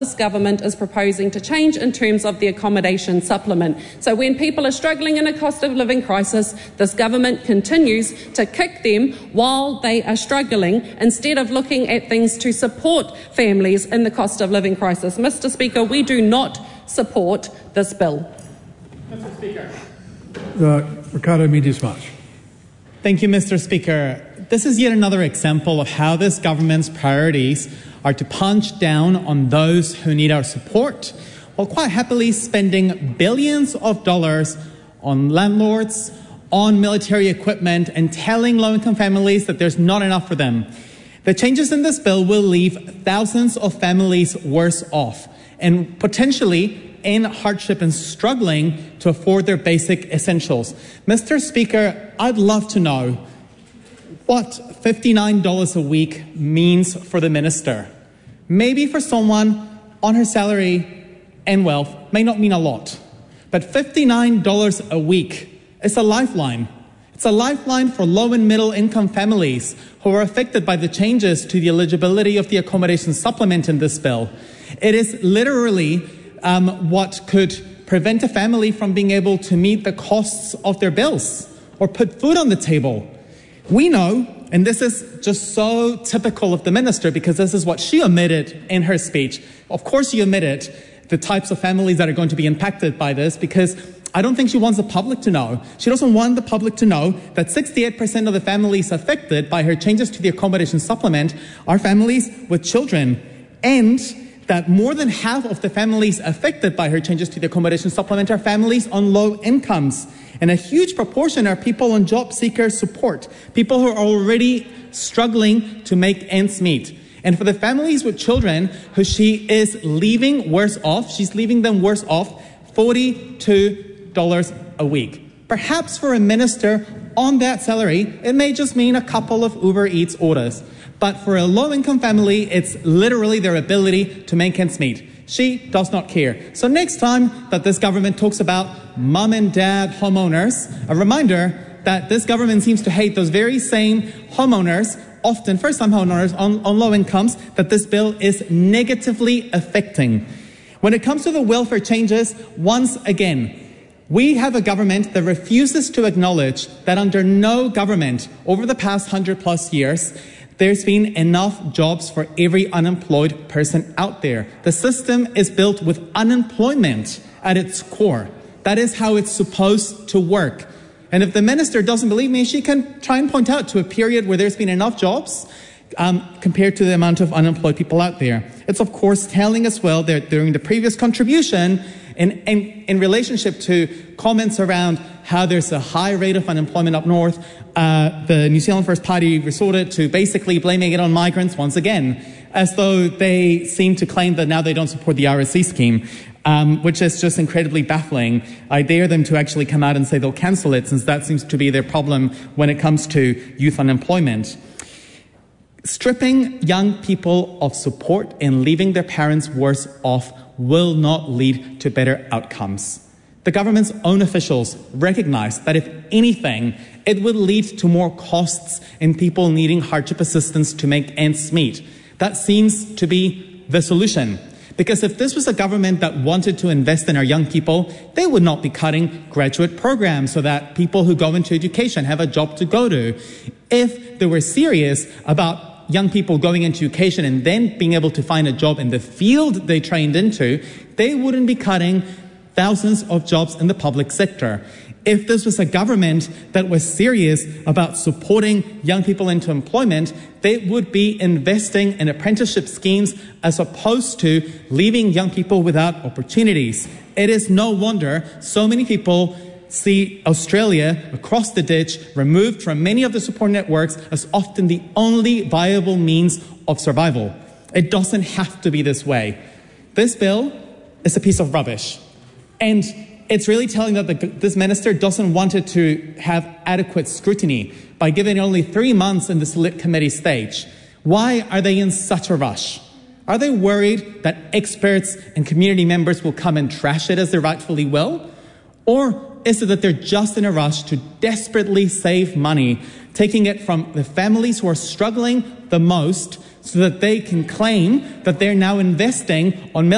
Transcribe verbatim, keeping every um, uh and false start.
this government is proposing to change in terms of the accommodation supplement. So when people are struggling in a cost of living crisis, this government continues to kick them while they are struggling instead of looking at things to support families in the cost of living crisis. Mister Speaker, we do not support this bill. Mister Speaker. Uh, Ricardo Mendes-March. Thank you, Mister Speaker. This is yet another example of how this government's priorities are to punch down on those who need our support, while quite happily spending billions of dollars on landlords, on military equipment, and telling low-income families that there's not enough for them. The changes in this bill will leave thousands of families worse off and potentially in hardship and struggling to afford their basic essentials. Mister Speaker, I'd love to know what fifty-nine dollars a week means for the minister. Maybe for someone on her salary and wealth may not mean a lot, but fifty-nine dollars a week is a lifeline. It's a lifeline for low and middle income families who are affected by the changes to the eligibility of the accommodation supplement in this bill. It is literally um, what could prevent a family from being able to meet the costs of their bills or put food on the table. We know, and this is just so typical of the minister because this is what she omitted in her speech. Of course she omitted the types of families that are going to be impacted by this because I don't think she wants the public to know. She doesn't want the public to know that sixty-eight percent of the families affected by her changes to the accommodation supplement are families with children, and that more than half of the families affected by her changes to the accommodation supplement are families on low incomes. And a huge proportion are people on job seeker support, people who are already struggling to make ends meet. And for the families with children who she is leaving worse off, she's leaving them worse off, forty-two dollars a week. Perhaps for a minister on that salary, it may just mean a couple of Uber Eats orders. But for a low-income family, it's literally their ability to make ends meet. She does not care. So next time that this government talks about mum and dad homeowners, a reminder that this government seems to hate those very same homeowners, often first-time homeowners on, on low incomes, that this bill is negatively affecting. When it comes to the welfare changes, once again, we have a government that refuses to acknowledge that under no government over the past hundred plus years, there's been enough jobs for every unemployed person out there. The system is built with unemployment at its core. That is how it's supposed to work. And if the minister doesn't believe me, she can try and point out to a period where there's been enough jobs um, compared to the amount of unemployed people out there. It's of course telling as well that during the previous contribution, in, in, in relationship to comments around how there's a high rate of unemployment up north, uh, the New Zealand First Party resorted to basically blaming it on migrants once again, as though they seem to claim that now they don't support the R S C scheme, um, which is just incredibly baffling. I dare them to actually come out and say they'll cancel it, since that seems to be their problem when it comes to youth unemployment. Stripping young people of support and leaving their parents worse off will not lead to better outcomes. The government's own officials recognize that if anything, it would lead to more costs and people needing hardship assistance to make ends meet. That seems to be the solution. Because if this was a government that wanted to invest in our young people, they would not be cutting graduate programs so that people who go into education have a job to go to. If they were serious about young people going into education and then being able to find a job in the field they trained into, they wouldn't be cutting thousands of jobs in the public sector. If this was a government that was serious about supporting young people into employment, they would be investing in apprenticeship schemes as opposed to leaving young people without opportunities. It is no wonder so many people see Australia across the ditch, removed from many of the support networks, as often the only viable means of survival. It doesn't have to be this way. This bill is a piece of rubbish. And it's really telling that the, this minister doesn't want it to have adequate scrutiny by giving it only three months in the select committee stage. Why are they in such a rush? Are they worried that experts and community members will come and trash it as they rightfully will? Or is it that they're just in a rush to desperately save money, taking it from the families who are struggling the most so that they can claim that they're now investing on